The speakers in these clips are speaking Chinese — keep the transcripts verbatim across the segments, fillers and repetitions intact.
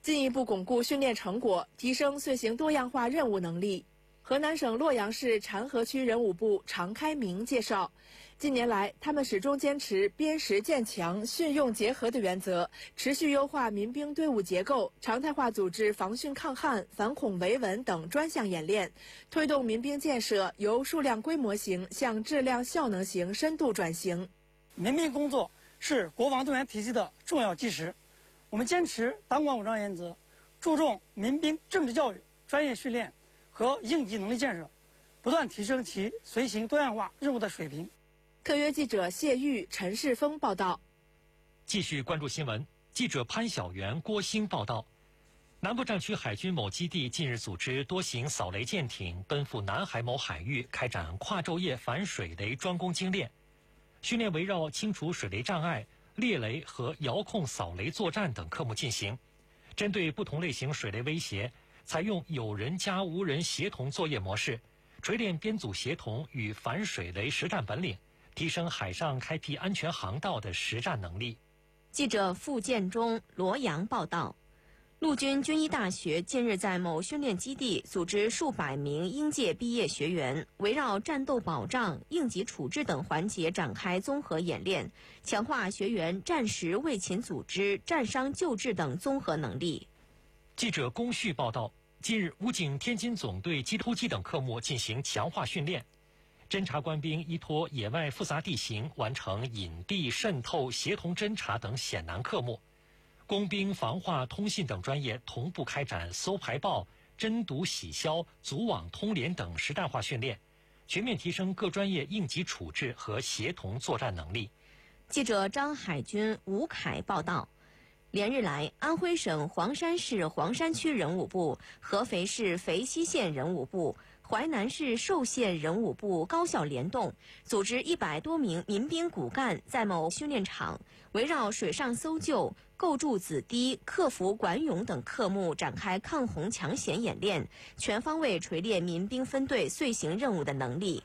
进一步巩固训练成果，提升遂行多样化任务能力。河南省洛阳市禅河区人武部常开明介绍，近年来，他们始终坚持边实建强、训用结合的原则，持续优化民兵队伍结构，常态化组织防汛抗旱、反恐维稳等专项演练，推动民兵建设由数量规模型向质量效能型深度转型。 民兵工作是国防动员体系的重要基石，我们坚持党管武装原则，注重民兵政治教育、专业训练和应急能力建设，不断提升其随行多样化任务的水平。 特约记者谢玉、陈世峰报道。 继续关注新闻，记者潘晓元、郭兴报道。南部战区海军某基地近日组织多型扫雷舰艇奔赴南海某海域，开展跨昼夜反水雷专攻精练。训练围绕清除水雷障碍、猎雷和遥控扫雷作战等科目进行。针对不同类型水雷威胁，采用有人加无人协同作业模式，锤炼编组协同与反水雷实战本领，提升海上开辟安全航道的实战能力。 记者傅建中、罗阳报道。陆军军医大学近日在某训练基地组织数百名应届毕业学员，围绕战斗保障、应急处置等环节展开综合演练，强化学员战时卫勤组织、战伤救治等综合能力。 记者龚旭报道，近日武警天津总队机突击等科目进行强化训练，侦察官兵依托野外复杂地形，完成隐蔽、渗透、协同侦察等险难科目。工兵防化、通信等专业同步开展搜排爆、侦毒洗消、组网通联等实战化训练，全面提升各专业应急处置和协同作战能力。 记者张海军、吴凯报道。连日来，安徽省黄山市黄山区人武部、合肥市肥西县人武部、淮南市寿县人武部高效联动，组织一百多名民兵骨干在某训练场，围绕水上搜救、构筑子堤、克服管涌等科目展开抗洪抢险演练，全方位锤炼民兵分队遂行任务的能力。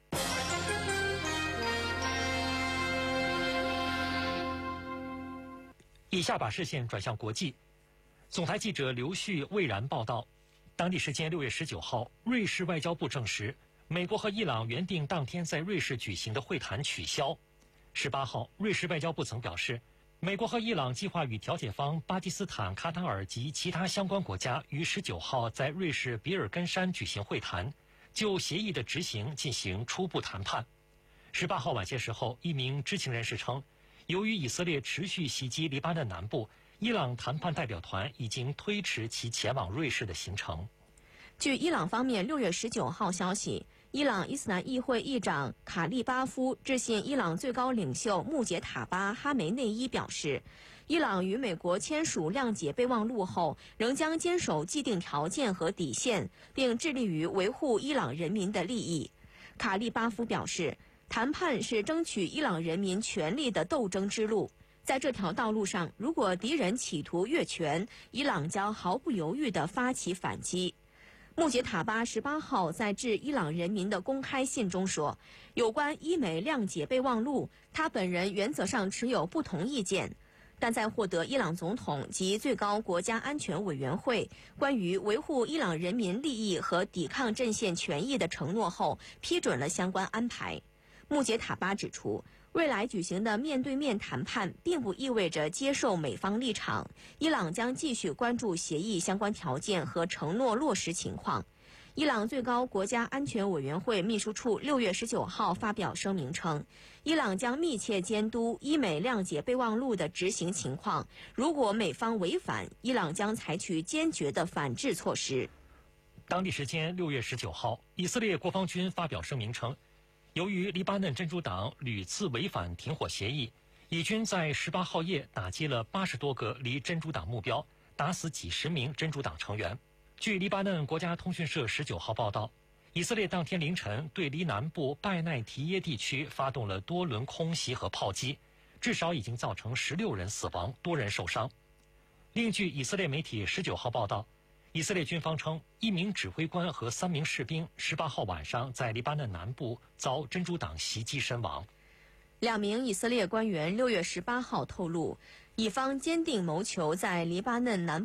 以下把视线转向国际。总台记者刘旭、魏然报道，当地时间六月十九号，瑞士外交部证实，美国和伊朗原定当天在瑞士举行的会谈取消。十八号，瑞士外交部曾表示，美国和伊朗计划与调解方巴基斯坦、卡塔尔及其他相关国家于十九号在瑞士比尔根山举行会谈，就协议的执行进行初步谈判。十八号晚些时候，一名知情人士称，由于以色列持续袭击黎巴嫩南部，伊朗谈判代表团已经推迟其前往瑞士的行程。 据伊朗方面六月十九号消息，伊朗伊斯兰议会议长卡利巴夫致信伊朗最高领袖穆杰塔巴·哈梅内伊表示，伊朗与美国签署谅解备忘录后，仍将坚守既定条件和底线，并致力于维护伊朗人民的利益。卡利巴夫表示，谈判是争取伊朗人民权利的斗争之路，在这条道路上，如果敌人企图越权，伊朗将毫不犹豫地发起反击。穆杰塔巴十八号在致伊朗人民的公开信中说，有关伊美谅解备忘录，他本人原则上持有不同意见，但在获得伊朗总统及最高国家安全委员会关于维护伊朗人民利益和抵抗阵线权益的承诺后，批准了相关安排。穆杰塔巴指出，未来举行的面对面谈判并不意味着接受美方立场，伊朗将继续关注协议相关条件和承诺落实情况。伊朗最高国家安全委员会秘书处六月十九号发表声明称，伊朗将密切监督伊美谅解备忘录的执行情况，如果美方违反，伊朗将采取坚决的反制措施。 当地时间六月十九号，以色列国防军发表声明称，由于黎巴嫩真主党屡次违反停火协议，以军在十八号夜打击了八十多个离真主党目标，打死几十名真主党成员。据黎巴嫩国家通讯社十九号报道，以色列当天凌晨对黎南部拜奈提耶地区发动了多轮空袭和炮击，至少已经造成十六人死亡，多人受伤。另据以色列媒体十九号报道，以色列军方称，一名指挥官和三名士兵十八号晚上在黎巴嫩南部遭真主党袭击身亡。 两名以色列官员六月十八号透露，以方坚定谋求在黎巴嫩南